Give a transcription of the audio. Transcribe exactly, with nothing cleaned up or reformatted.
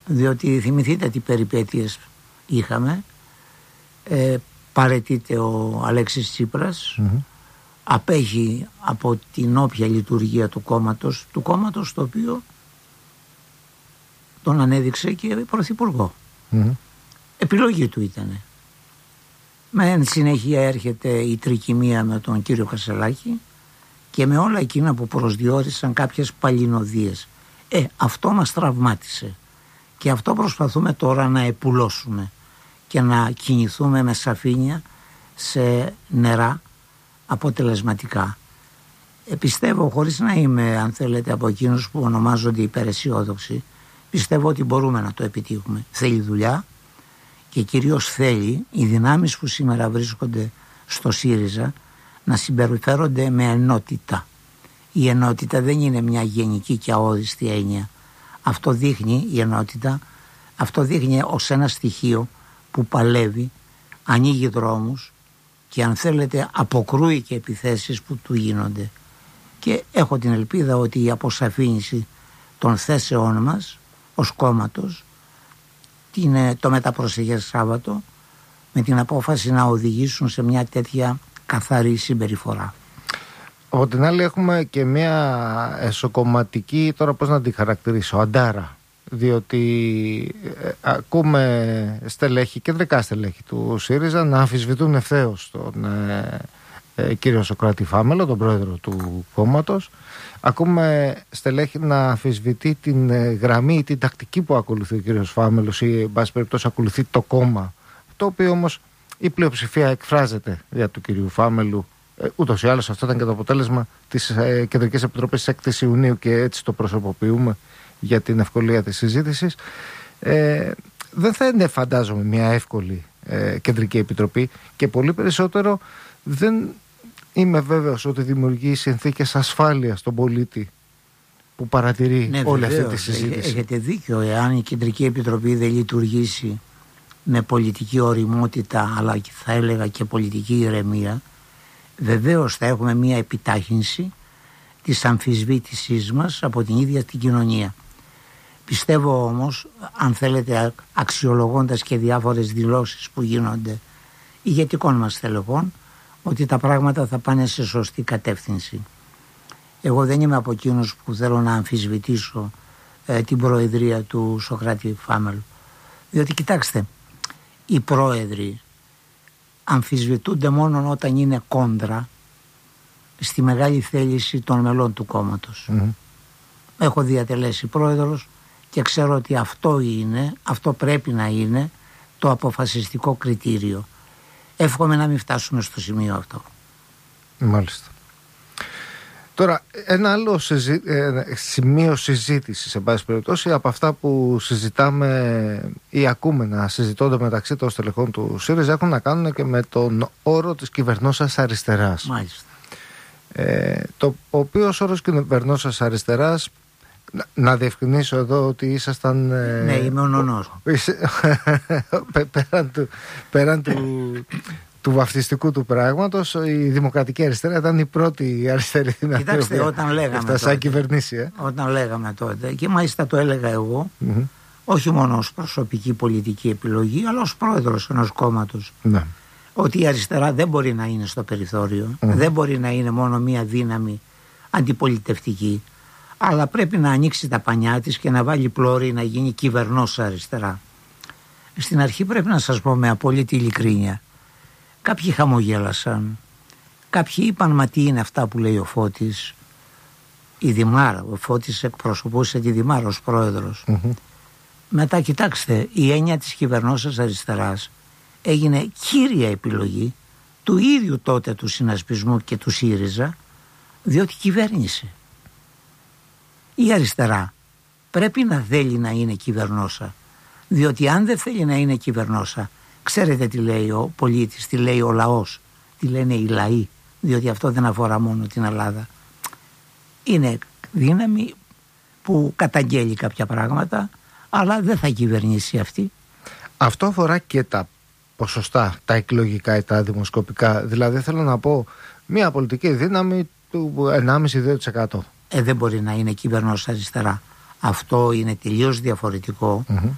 Διότι θυμηθείτε τι περιπέτειες είχαμε. Ε, παραιτείται ο Αλέξης Τσίπρας, mm-hmm. απέχει από την όποια λειτουργία του κόμματος, του κόμματος το οποίο τον ανέδειξε και πρωθυπουργό. Mm-hmm. Επιλογή του ήτανε. Με εν συνέχεια έρχεται η τρικυμία με τον κύριο Κασελάκη και με όλα εκείνα που προσδιορίσαν κάποιες παλινοδίες. Ε, αυτό μας τραυμάτισε και αυτό προσπαθούμε τώρα να επουλώσουμε και να κινηθούμε με σαφήνεια σε νερά αποτελεσματικά. Ε, πιστεύω, χωρίς να είμαι, αν θέλετε, από εκείνους που ονομάζονται υπεραισιόδοξοι, πιστεύω ότι μπορούμε να το επιτύχουμε. Θέλει δουλειά και κυρίως θέλει οι δυνάμεις που σήμερα βρίσκονται στο ΣΥΡΙΖΑ να συμπεριφέρονται με ενότητα. Η ενότητα δεν είναι μια γενική και αόριστη έννοια. Αυτό δείχνει, η ενότητα, αυτό δείχνει ως ένα στοιχείο που παλεύει, ανοίγει δρόμους και αν θέλετε αποκρούει και επιθέσεις που του γίνονται. Και έχω την ελπίδα ότι η αποσαφήνιση των θέσεών μας ως κόμματος την, το μεταπροσεχές Σάββατο με την απόφαση να οδηγήσουν σε μια τέτοια καθαρή συμπεριφορά. Από την άλλη έχουμε και μια εσωκομματική, τώρα πώς να τη χαρακτηρίσω, αντάρα, διότι ε, ακούμε στελέχη, κεντρικά στελέχη του ΣΥΡΙΖΑ να αμφισβητούν ευθέως τον ε, ε, κύριο Σωκράτη Φάμελο, τον πρόεδρο του κόμματος. Ακούμε στελέχη να αμφισβητεί την ε, γραμμή ή την τακτική που ακολουθεί ο κύριος Φάμελος ή εν πάση περιπτώσει ακολουθεί το κόμμα, το οποίο όμως η πλειοψηφία εκφράζεται για του κυρίου Φάμελου. Ε, ούτως ή άλλως αυτό ήταν και το αποτέλεσμα της ε, Κεντρικής Επιτροπής της έκτη Ιουνίου και έτσι το προσωποποιούμε για την ευκολία της συζήτησης. Ε, δεν θα είναι, φαντάζομαι, μια εύκολη ε, Κεντρική Επιτροπή και πολύ περισσότερο δεν είμαι βέβαιος ότι δημιουργεί συνθήκες ασφάλειας στον πολίτη που παρατηρεί ναι, όλη βεβαίως, αυτή τη συζήτηση. Έχετε δίκιο, εάν η Κεντρική Επιτροπή δεν λειτουργήσει με πολιτική ωριμότητα αλλά και θα έλεγα και πολιτική ηρεμία, βεβαίως θα έχουμε μια επιτάχυνση της αμφισβήτησής μας από την ίδια την κοινωνία. Πιστεύω όμως, αν θέλετε, αξιολογώντας και διάφορες δηλώσεις που γίνονται ηγετικών μας στελεχών, ότι τα πράγματα θα πάνε σε σωστή κατεύθυνση. Εγώ δεν είμαι από εκείνους που θέλω να αμφισβητήσω ε, την προεδρία του Σωκράτη Φάμελου. Διότι κοιτάξτε, οι πρόεδροι αμφισβητούνται μόνο όταν είναι κόντρα στη μεγάλη θέληση των μελών του κόμματος. Mm-hmm. Έχω διατελέσει πρόεδρος και ξέρω ότι αυτό είναι, αυτό πρέπει να είναι το αποφασιστικό κριτήριο. Εύχομαι να μην φτάσουμε στο σημείο αυτό. Μάλιστα. Τώρα, ένα άλλο συζή... σημείο συζήτησης, σε πάση περιπτώσει, από αυτά που συζητάμε ή ακούμε να συζητώνται μεταξύ των στελεχών του ΣΥΡΙΖΑ, έχουν να κάνουν και με τον όρο της κυβερνώσας αριστεράς. Μάλιστα. Ε, το οποίο όρος κυβερνώσας αριστεράς, να, να διευκρινίσω εδώ ότι ήσασταν... Ναι, είμαι ο νονός. πέραν του... Πέραν του του βαφτιστικού του πράγματος, η Δημοκρατική Αριστερά ήταν η πρώτη αριστερή δυνατή. Κοιτάξτε, όταν λέγαμε τότε, σαν κυβερνήσει, ε. όταν λέγαμε τότε, και μάλιστα το έλεγα εγώ, mm-hmm. όχι μόνο ως προσωπική πολιτική επιλογή, αλλά ως πρόεδρος ενός κόμματος, ναι. ότι η αριστερά δεν μπορεί να είναι στο περιθώριο, mm-hmm. δεν μπορεί να είναι μόνο μία δύναμη αντιπολιτευτική, αλλά πρέπει να ανοίξει τα πανιά της και να βάλει πλώρη να γίνει κυβερνός αριστερά. Στην αρχή πρέπει να σας πω με απόλυτη ειλικρίνεια, κάποιοι χαμογέλασαν, κάποιοι είπαν μα τι είναι αυτά που λέει ο Φώτης, η Δημάρα, ο Φώτης εκπροσωπούσε τη Δημάρα ως πρόεδρος. Mm-hmm. Μετά κοιτάξτε, η έννοια της κυβερνώσας αριστεράς έγινε κύρια επιλογή του ίδιου τότε του συνασπισμού και του ΣΥΡΙΖΑ, διότι κυβέρνησε. Η αριστερά πρέπει να θέλει να είναι κυβερνόσα, διότι αν δεν θέλει να είναι κυβερνόσα, ξέρετε τι λέει ο πολίτης, τι λέει ο λαός, τι λένε οι λαοί, διότι αυτό δεν αφορά μόνο την Ελλάδα. Είναι δύναμη που καταγγέλει κάποια πράγματα, αλλά δεν θα κυβερνήσει αυτή. Αυτό αφορά και τα ποσοστά, τα εκλογικά ή τα δημοσκοπικά. Δηλαδή θέλω να πω μια πολιτική δύναμη του ενάμιση με δύο τοις εκατό. Ε, δεν μπορεί να είναι κυβερνός αριστερά. Αυτό είναι τελείως διαφορετικό mm-hmm.